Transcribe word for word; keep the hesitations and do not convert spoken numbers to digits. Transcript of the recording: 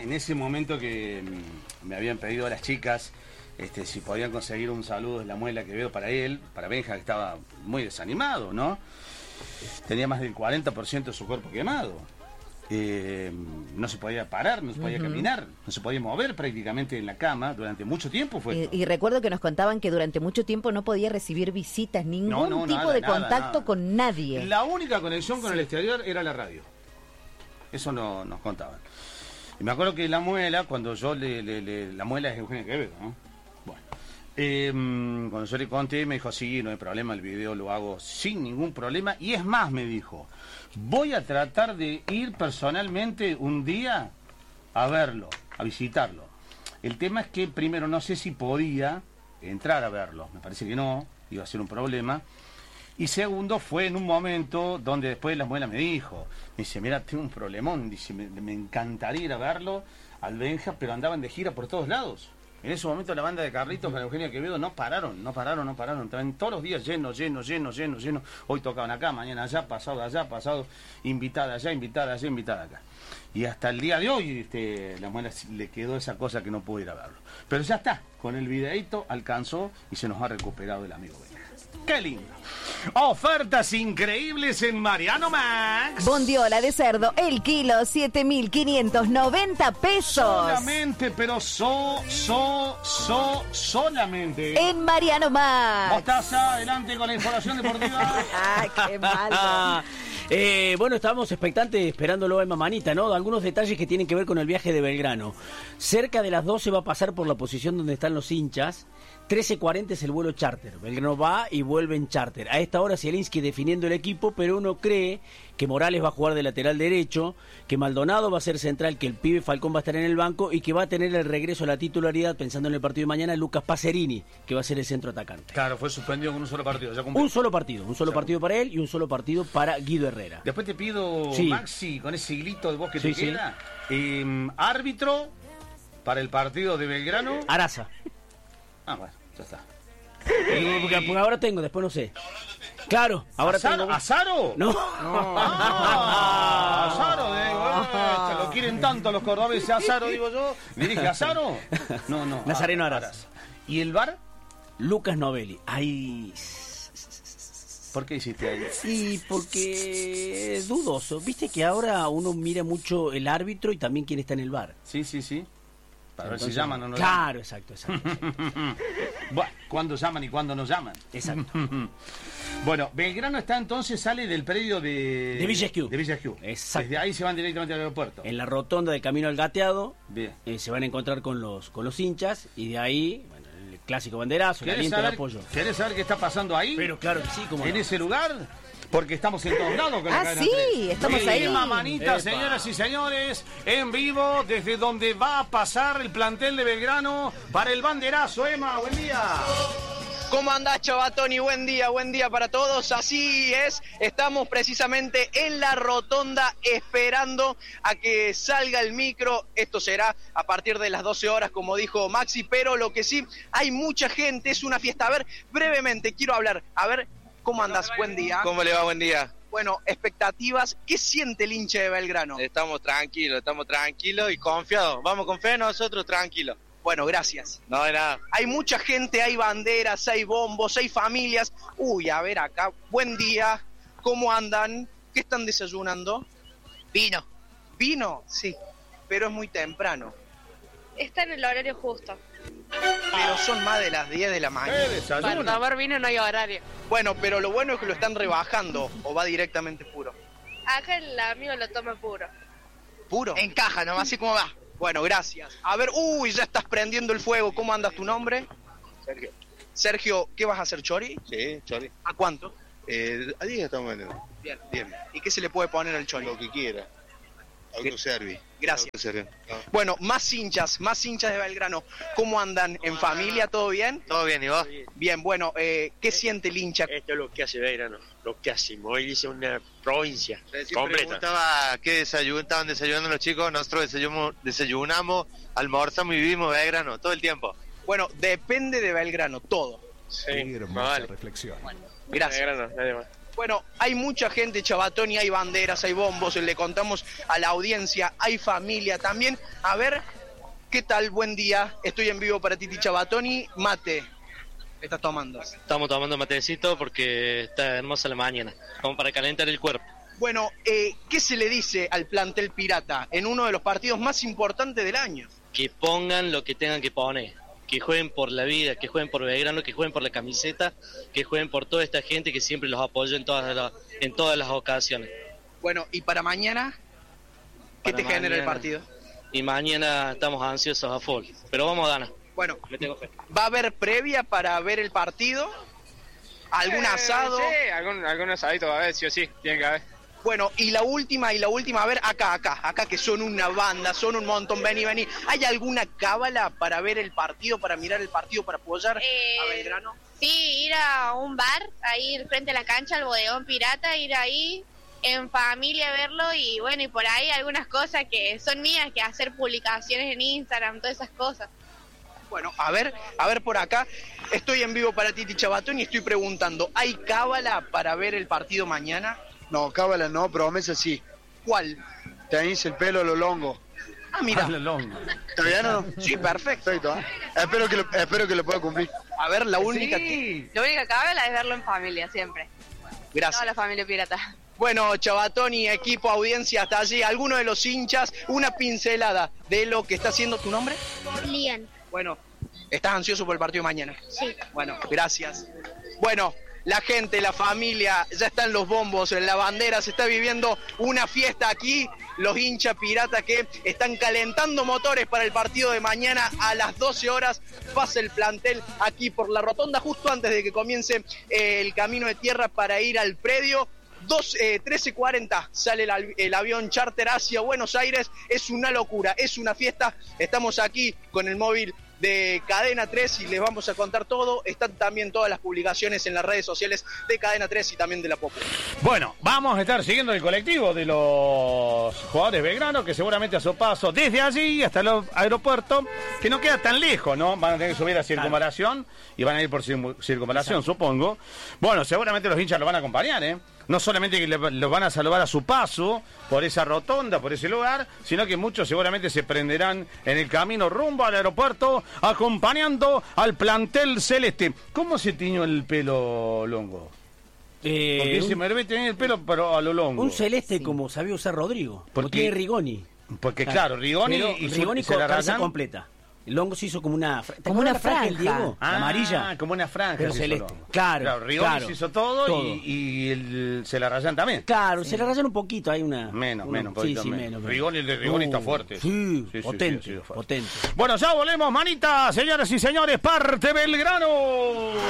en ese momento que mm, me habían pedido a las chicas este, si podían conseguir un saludo de la Muela Quevedo para él, para Benja, que estaba muy desanimado, ¿no? Tenía más del cuarenta por ciento de su cuerpo quemado. Eh, no se podía parar, no se podía uh-huh. caminar, no se podía mover prácticamente en la cama durante mucho tiempo. Fue y, y recuerdo que nos contaban que durante mucho tiempo no podía recibir visitas, ningún no, no, tipo nada, de nada, contacto nada. con nadie. La única conexión con sí. el exterior era la radio. Eso no, nos contaban. Y me acuerdo que la Muela, cuando yo le... le, le la Muela es Eugenia Quevedo, ¿no? Bueno. Eh, cuando yo le conté, me dijo, sí, no hay problema, el video lo hago sin ningún problema. Y es más, me dijo, voy a tratar de ir personalmente un día a verlo, a visitarlo. El tema es que primero no sé si podía entrar a verlo, me parece que no, iba a ser un problema. Y segundo, fue en un momento donde después la Muela me dijo, me dice, mira, tengo un problemón, dice, me, me encantaría ir a verlo al Benja, pero andaban de gira por todos lados. En ese momento la banda de Carlitos con Eugenia Quevedo no pararon, no pararon, no pararon. Estaban todos los días llenos, llenos, llenos, llenos, llenos. Hoy tocaban acá, mañana allá, pasado allá, pasado, invitada allá, invitada allá, invitada acá. Y hasta el día de hoy este, la Muela le quedó esa cosa que no pudo ir a verlo. Pero ya está, con el videíto alcanzó y se nos ha recuperado el amigo Benja. ¡Qué lindo! Ofertas increíbles en Mariano Max. Bondiola de cerdo, el kilo, siete mil quinientos noventa pesos. Solamente, pero so, so, so, solamente. En Mariano Max. Mostaza, adelante con la información deportiva. ¡Ay, qué malo! Eh, bueno, estábamos expectantes esperándolo a Emma Manita, ¿no? Algunos detalles que tienen que ver con el viaje de Belgrano. Cerca de las doce va a pasar por la posición donde están los hinchas. trece cuarenta es el vuelo charter. Belgrano va y vuelve en charter. A esta hora Zielinski definiendo el equipo, pero uno cree que Morales va a jugar de lateral derecho, que Maldonado va a ser central, que el pibe Falcón va a estar en el banco y que va a tener el regreso a la titularidad, pensando en el partido de mañana, Lucas Pacerini, que va a ser el centro atacante. Claro, fue suspendido con un solo partido. Ya un solo partido, un solo partido para él y un solo partido para Guido Herrera. Después te pido, sí. Maxi, con ese hilito de voz que sí, te queda, sí. eh, árbitro para el partido de Belgrano. Araza. Ah, bueno, ya está. Eh, porque, porque ahora tengo, después no sé. Claro, ahora ¿Azaro? tengo. ¿Azaro? No. Ah, Azaro, digo, eh, lo quieren tanto los cordobeses, Azaro, digo yo. Le dije, ¿Azaro? No, no. Nazareno Aras. ¿Y el V A R? Lucas Novelli. Ahí. ¿Por qué hiciste ahí? Sí, porque es dudoso. Viste que ahora uno mira mucho el árbitro y también quién está en el V A R. Sí, sí, sí. Para Entonces, ver si llaman o no claro, llaman. exacto, exacto. exacto. Bueno, ¿cuándo llaman y cuándo no llaman? Exacto. Bueno, Belgrano está entonces, sale del predio de... De Villa Esquiú. De Villa Esquiú. Exacto. Desde ahí se van directamente al aeropuerto. En la rotonda del Camino al Gateado. Bien. Eh, se van a encontrar con los con los hinchas y de ahí, bueno, el clásico banderazo, el aliento de apoyo. ¿Querés saber qué está pasando ahí? Pero claro que sí, como en no. ese lugar... Porque estamos en todos lados con ah, la sí, tres. estamos sí, ahí. Mamanita, Epa. señoras y señores, en vivo, desde donde va a pasar el plantel de Belgrano para el banderazo. Emma, buen día. ¿Cómo andás, Chavatoni? Buen día, buen día para todos. Así es, estamos precisamente en la rotonda esperando a que salga el micro. Esto será a partir de las doce horas, como dijo Maxi, pero lo que sí, hay mucha gente, es una fiesta. A ver, brevemente, quiero hablar, a ver... ¿Cómo andás? Buen día. ¿Cómo le va? Buen día. Bueno, expectativas. ¿Qué siente el hincha de Belgrano? Estamos tranquilos, estamos tranquilos y confiados. Vamos con fe nosotros, tranquilos. Bueno, gracias. No, de nada. Hay mucha gente, hay banderas, hay bombos, hay familias. Uy, a ver acá. Buen día. ¿Cómo andan? ¿Qué están desayunando? Vino. ¿Vino? Sí. Pero es muy temprano. Está en el horario justo. Pero son más de las diez de la mañana. Para tomar vino no hay horario. Bueno, pero lo bueno es que lo están rebajando o va directamente puro. Acá el amigo lo toma puro. ¿Puro? Encaja nomás, así como va. Bueno, gracias. A ver, uy, ya estás prendiendo el fuego. ¿Cómo andas? ¿Tu nombre? Sergio. Sergio, ¿qué vas a hacer, chori? Sí, chori. ¿A cuánto? Eh, a diez estamos vendiendo. Bien. Bien. ¿Y qué se le puede poner al chori? Lo que quiera. Autoservi. Gracias. Autoservi. No. Bueno, más hinchas, más hinchas de Belgrano. ¿Cómo andan? ¿En familia? ¿Todo bien? ¿Todo bien, y vos? Bien, bueno, eh, ¿qué siente el hincha? Esto es lo que hace Belgrano, lo que hace moviliza una provincia Recién completa. Preguntaba qué desayuno, estaban desayunando los chicos. Nosotros desayunamos, desayunamos, almorzamos y vivimos Belgrano todo el tiempo. Bueno, depende de Belgrano, todo. Sí, vale. Reflexión. Gracias. Belgrano, nadie más. Bueno, hay mucha gente, Chabatoni, hay banderas, hay bombos, le contamos a la audiencia, hay familia también. A ver, ¿qué tal? Buen día, estoy en vivo para Titi Chabatoni. Mate, ¿qué estás tomando? Estamos tomando matecito porque está hermosa la mañana, como para calentar el cuerpo. Bueno, eh, ¿qué se le dice al plantel pirata en uno de los partidos más importantes del año? Que pongan lo que tengan que poner, que jueguen por la vida, que jueguen por Belgrano, que jueguen por la camiseta, que jueguen por toda esta gente que siempre los apoya en todas las, en todas las ocasiones. Bueno, ¿y para mañana? ¿Qué Para te genera el mañana. partido? Y mañana estamos ansiosos a full, pero vamos a ganar. Bueno, Le tengo fe. ¿va a haber previa para ver el partido? ¿Algún Eh, asado? Sí, algún, algún asadito va a haber, sí o sí, tiene que haber. Bueno, y la última, y la última, a ver, acá, acá, acá que son una banda, son un montón, vení, vení. ¿Hay alguna cábala para ver el partido, para mirar el partido, para apoyar Eh, a Belgrano? Sí, ir a un bar, ahí frente a la cancha, al bodegón pirata, ir ahí en familia a verlo y bueno, y por ahí algunas cosas que son mías, que hacer publicaciones en Instagram, todas esas cosas. Bueno, a ver, a ver por acá, estoy en vivo para Titi Chabatoni y estoy preguntando, ¿hay cábala para ver el partido mañana? No, cábala no, promesa sí. ¿Cuál? Tenéis el pelo a lo longo. Ah, mira. ¿Está bien o no? Sí, perfecto. Perfecto, ¿eh? Espero que lo, espero que lo pueda cumplir. A ver, la única que... Lo único que cabe es verlo en familia, siempre. Gracias. Toda la familia pirata. Bueno, Chabatoni, equipo, audiencia, hasta allí, alguno de los hinchas, una pincelada de lo que está haciendo. ¿Tu nombre? Lian. Bueno, ¿estás ansioso por el partido de mañana? Sí. Bueno, gracias. Bueno, la gente, la familia, ya están los bombos, la bandera, se está viviendo una fiesta aquí, los hinchas piratas que están calentando motores para el partido de mañana a las doce horas, pasa el plantel aquí por la rotonda justo antes de que comience eh, el camino de tierra para ir al predio. Dos, eh, trece cuarenta sale el, el avión charter hacia Buenos Aires, es una locura, es una fiesta, estamos aquí con el móvil de Cadena tres y les vamos a contar todo. Están también todas las publicaciones en las redes sociales de Cadena tres y también de La Popu. Bueno, vamos a estar siguiendo el colectivo de los jugadores belgranos que seguramente a su paso desde allí hasta el aeropuerto, que no queda tan lejos, ¿no? Van a tener que subir a Circunvalación y van a ir por Circunvalación, Exacto. supongo. Bueno, seguramente los hinchas lo van a acompañar, ¿eh? No solamente que los van a saludar a su paso por esa rotonda, por ese lugar, sino que muchos seguramente se prenderán en el camino rumbo al aeropuerto acompañando al plantel celeste. ¿Cómo se tiñó el pelo, Longo? Eh, Porque un, se me debe tener el pelo pero a lo longo. Un celeste sí. Como sabía usar Rodrigo. Porque tiene Rigoni. Porque claro, Rigoni Pero y Rigoni se la raza completa. El Longo se hizo como una como una franja, el Diego, ah, amarilla, como una franja, pero celeste. Claro, claro, Rigoni claro, se hizo todo, todo. y, y el, se la rayan también. Claro, sí. se la rayan un poquito, hay una menos, una, menos, sí, sí, sí, menos. menos. Rigoni, el de Rigoni uh, está fuerte. Sí, sí, potente, sí, sí, sí, potente. Bueno, ya volvemos, manita, señoras y señores, parte Belgrano.